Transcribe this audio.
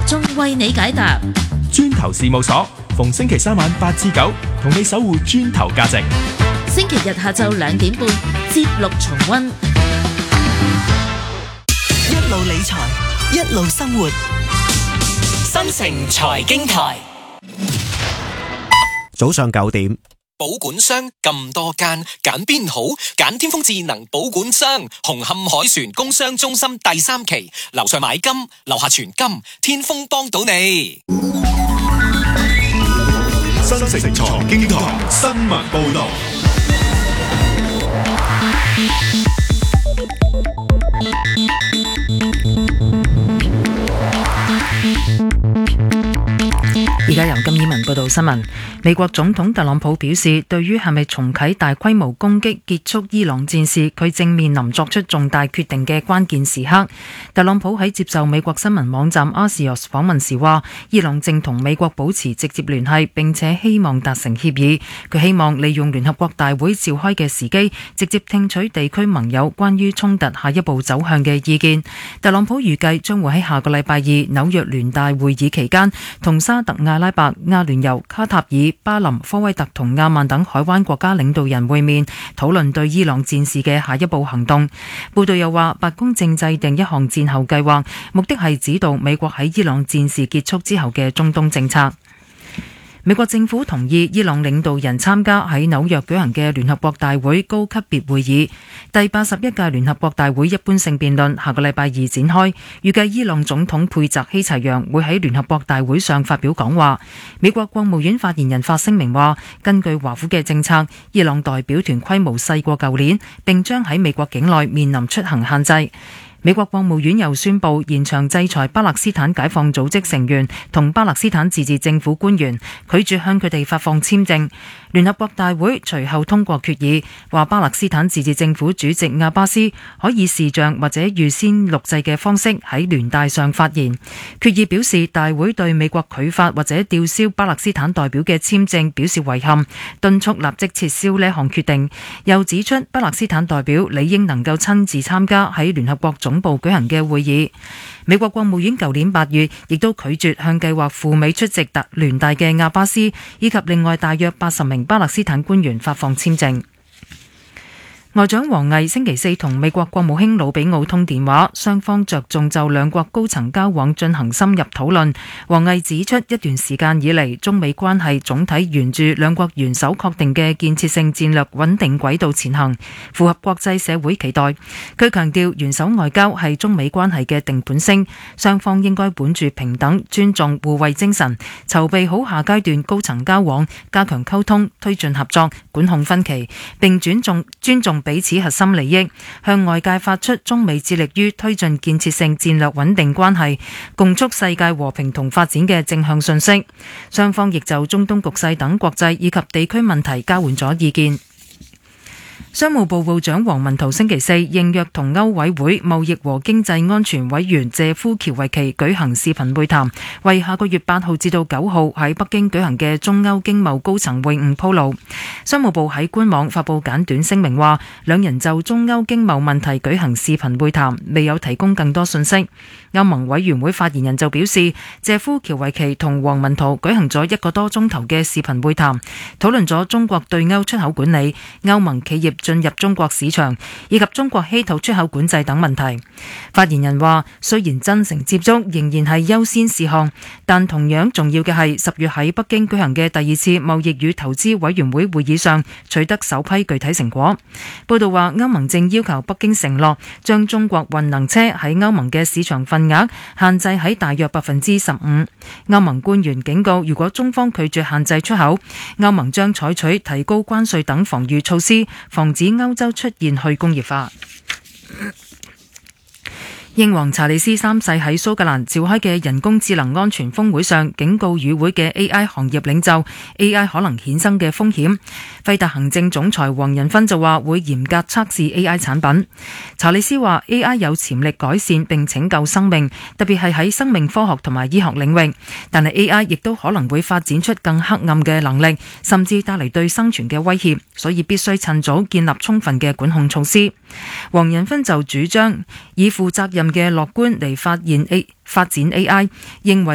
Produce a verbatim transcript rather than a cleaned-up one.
仲為你解答。 磚頭事務所逢星期三晚八至九，同你守護磚頭價值。 星期日下晝兩點半，節錄重溫。 一路理財，一路生活。 新城財經台， 早上九點。 保管商咁多間，揀邊好？揀天風智能保管商，紅磡海船工商中心第三期，樓上買金，樓下存金，天風幫到你。 新城財經台新聞報道。 而家由金以文報道新聞。美國總統特朗普表示，對於係咪重啟大規模攻擊結束伊朗戰事，佢正面臨作出重大決定嘅關鍵時刻。特朗普喺接受美國新聞網站 Axios 訪問時話，伊朗正同美國保持直接聯繫，並且希望達成協議。佢希望利用聯合國大會召開嘅時機，直接聽取地區盟友關於衝突下一步走向嘅意見。特朗普預計將會喺下個禮拜二紐約聯大會議期間，同沙特阿拉伯、阿聯酋、卡塔爾、巴林、科威特同阿曼等海灣國家領導人會面，討論對伊朗戰事嘅下一步行動。報道又話，白宮正制定一項戰後計劃，目的係指導美國喺伊朗戰事結束之後嘅中東政策。美國政府同意伊朗領導人參加喺紐約舉行嘅聯合國大會高級別會議。第八十一屆聯合國大會一般性辯論下個禮拜二展開，預計伊朗總統佩澤希齊揚會喺聯合國大會上發表講話。美國國務院發言人發聲明話，根據華府嘅政策，伊朗代表團規模細過舊年，並將喺美國境內面臨出行限制。美國國務院又宣布延長制裁巴勒斯坦解放組織成員同巴勒斯坦自治政府官員，拒絕向佢哋發放簽證。聯合國大會隨後通過決議，話巴勒斯坦自治政府主席阿巴斯可以視像或者預先錄製嘅方式喺聯大上發言。決議表示，大會對美國拒發或者吊銷巴勒斯坦代表嘅簽證表示遺憾，敦促立即撤銷呢項決定。又指出，巴勒斯坦代表理應能夠親自參加喺聯合國總部舉行嘅會議。美國國務院舊年八月亦都拒絕向計劃赴美出席特聯大嘅阿巴斯以及另外大約八十名巴勒斯坦官員發放簽證。外長王毅星期四同美國國務卿魯比奧通電話，雙方着重就兩國高層交往進行深入討論。王毅指出，一段時間以嚟，中美關係總體沿住兩國元首確定嘅建設性戰略穩定軌道前行，符合國際社會期待。佢強調，元首外交係中美關係嘅定盤星，雙方應該本住平等、尊重、互惠精神，籌備好下階段高層交往，加強溝通，推進合作，管控分歧，並尊重尊重彼此核心利益，向外界發出中美致力於推進建設性戰略穩定關係，共促世界和平同發展嘅正向信息。雙方亦就中東局勢等國際以及地區問題交換咗意見。商務部部長王文濤星期四應約同歐委會貿易和經濟安全委員謝夫喬維奇舉行視頻會談，為下個月八號至到九號喺北京舉行嘅中歐經貿高層會晤鋪路。商務部喺官網發布簡短聲明話，兩人就中歐經貿問題舉行視頻會談，未有提供更多信息。歐盟委員會發言人就表示，謝夫喬維奇同王文濤舉行咗一個多鐘頭嘅視頻會談，討論咗中國對歐出口管理、歐盟企業進入中國市場以及中國稀土出口管制等問題。發言人話，雖然真誠接觸仍然係優先事項，但同樣重要嘅係十月喺北京舉行嘅第二次貿易與投資委員會會議上取得首批具體成果。報道話，歐盟正要求北京承諾將中國混能車喺歐盟嘅市場份額限制喺大約百分之十五。歐盟官員警告，如果中方拒絕限制出口，歐盟將採取提高關稅等防禦措施，防止歐洲出現去工業化。英皇查理斯三世喺蘇格蘭召開嘅人工智能安全峰會上，警告與會嘅 A I 行業領袖 A I 可能衍生嘅風險。費達行政總裁黃仁勳就話會嚴格測試 A I 產品。查理斯話 A I 有潛力改善並拯救生命，特別係喺生命科學同埋醫學領域，但係 A I 亦都可能會發展出更黑暗嘅能力，甚至帶嚟對生存嘅威脅，所以必須趁早建立充分嘅管控措施。黃仁勳就主張以負責任嘅樂觀嚟發現 A 發展 A I， 認為